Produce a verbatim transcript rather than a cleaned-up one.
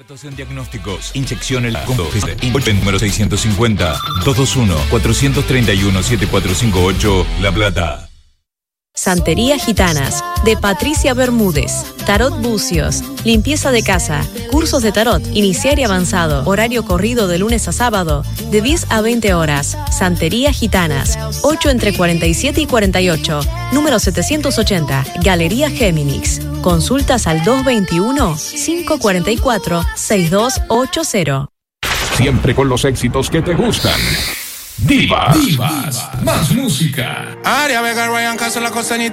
Expertos en diagnósticos, inyecciones, el número seiscientos cincuenta, doscientos veintiuno, cuatrocientos treinta y uno, setenta y cuatro cincuenta y ocho, La Plata. Santería Gitanas, de Patricia Bermúdez. Tarot Bucios, limpieza de casa, cursos de tarot, iniciar y avanzado, horario corrido de lunes a sábado, de diez a veinte horas. Santería Gitanas, ocho entre cuarenta y siete y cuarenta y ocho, número setecientos ochenta, Galería Géminis. Consultas al dos veintiuno, cinco cuarenta y cuatro, sesenta y dos ochenta. Siempre con los éxitos que te gustan. Divas. Divas. Más música. Aria Vega, Ryan Castro, la costanita.